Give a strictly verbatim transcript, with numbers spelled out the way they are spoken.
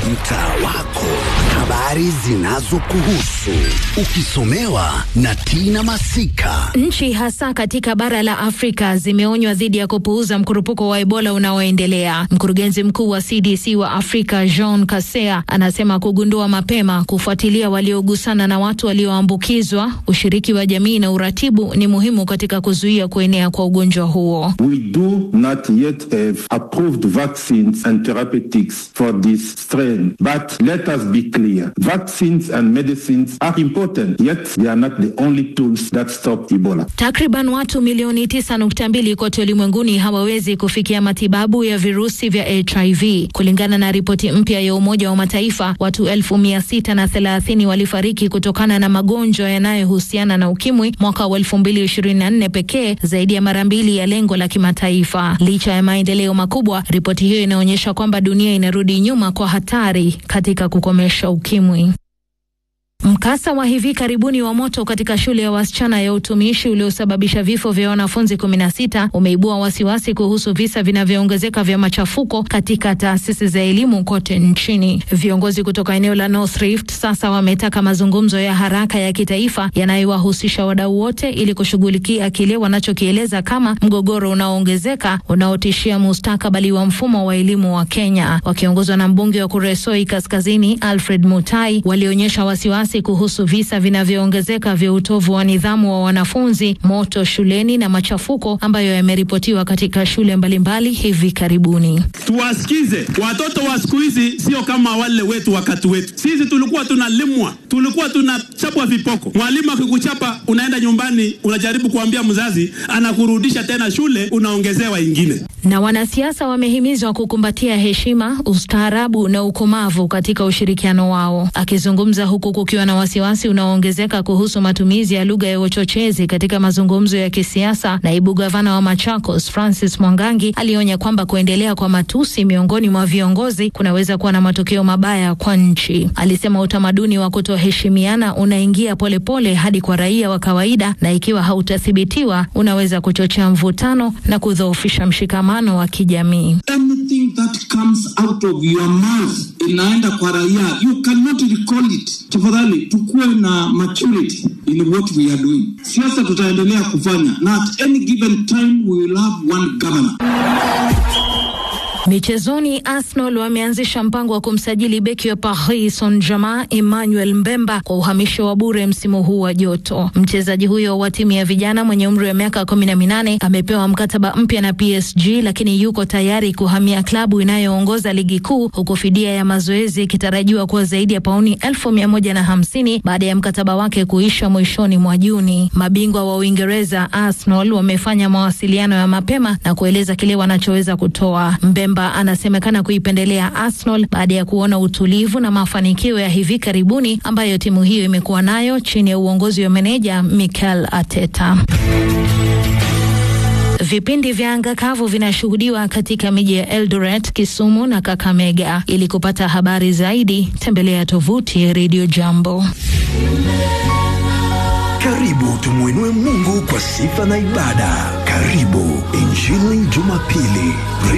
mtaa wako, habari zinazokuhusu, ukisomewa na Tina Masika. Nchi hasa katika bara la Afrika zimeonywa dhidi ya kupuuza mkurupuko wa Ebola unaoendelea. Mkurugenzi mkuu wa C D C wa Afrika Jean Kaseya anasema kugundua mapema, kufuatilia waliogusana na watu walioambukizwa, ushiriki wa jamii na uratibu ni muhimu katika kuzuia kuenea kwa ugonjwa huo. We do not yet have approved vaccines and therapeutics for this strain, but let us be clear. Vaccines and medicines are important, yet they are not the only tools that stop Ebola. Takriban watu milioni tisa nukta mbili kote ulimwenguni hawawezi kufikia matibabu ya virusi vya H I V. Kulingana na ripoti mpya ya Umoja wa Mataifa, watu elfu mia sita na thelathini walifariki kutokana na magonjwa yanayohusiana na ukimwi mwaka wa elfu mbili ishirini na nne pekee, zaidi ya mara mbili ya lengo la kimataifa. Licha ya maendeleo makubwa, ripoti hiyo inaonyesha kwamba dunia inarudi nyuma kwa hatari katika kukomesha ukimwi. Mkasa wa hivi karibuni wa moto katika shule ya wasichana ya utumishi uliosababisha vifo vya wanafunzi kumi na sita umeibua wasiwasi kuhusu visa vinavyoongezeka vya machafuko katika taasisi za elimu kote nchini. Viongozi kutoka eneo la North Rift sasa wametaka mazungumzo ya haraka ya kitaifa yanayowahusisha wadau wote ili kushughulikia kile wanachokieleza kama mgogoro unaoongezeka unaotishia mustakabali wa mfumo wa elimu wa Kenya. Wakiongozwa na mbunge wa Kuresoi Kaskazini Alfred Mutai, walionyesha wasiwasi kuhusu visa vinavyoongezeka vya utovu wa nidhamu wa wanafunzi, moto shuleni na machafuko ambayo yameripotiwa katika shule mbalimbali hivi karibuni. Tuwasikize watoto wa siku hizi, sio kama wale wetu wakati wetu. Sisi tulikuwa tunalimwa, tulikuwa tunachapwa vipoko. Mwalimu akikuchapa unaenda nyumbani, unajaribu kuambia mzazi, anakurudisha tena shule, unaongezewa ingine. Na wanasiasa wamehimizwa kukumbatia heshima, ustaarabu na ukomavu katika ushirikiano wao. Akizungumza huku kukiwa na wasiwasi unaoongezeka kuhusu matumizi ya lugha ya uchochezi katika mazungumzo ya kisiasa, naibu gavana wa Machakos Francis Mwangangi alionya kwamba kuendelea kwa matusi miongoni mwa viongozi kunaweza kuwa na matokeo mabaya kwa nchi. Alisema utamaduni wa kutoheshimiana unaingia polepole hadi kwa raia wa kawaida, na ikiwa hautathibitiwa unaweza kuchochea mvutano na kudhoofisha mshikamano wa kijamii. Anything that comes out of your mouth inaenda kwa raia, you cannot recall it. Tafadhali tukue na maturity in what we are doing. Siasa tutaendelea kufanya, na at any given time we will have one governor. Michezoni, Arsenal wameanzisha mpango wa kumsajili beki wa Paris Saint-Germain Emmanuel Mbemba kwa uhamisho wa bure msimu huu wa joto. Mchezaji huyo wa timu ya vijana mwenye umri wa miaka kumi na minane amepewa mkataba mpya na P S G, lakini yuko tayari kuhamia klabu inayoongoza ligi kuu, huku fidia ya mazoezi ikitarajiwa kuwa zaidi ya pauni elfu mia moja na hamsini baada ya mkataba wake kuisha mwishoni mwa Juni. Mabingwa wa Uingereza Arsenal wamefanya mawasiliano ya mapema na kueleza kile wanachoweza kutoa. Mbemba anasemekana kuipendelea Arsenal baada ya kuona utulivu na mafanikio ya hivi karibuni ambayo timu hiyo imekuwa nayo chini ya uongozi wa meneja Mikel Arteta. Vipindi vya anga kavu vinashuhudiwa katika miji ya Eldoret, Kisumu na Kakamega. Ili kupata habari zaidi, tembelea tovuti ya Radio Jambo. Karibu tumuinue Mungu kwa sifa na ibada. Karibu Injili Jumapili.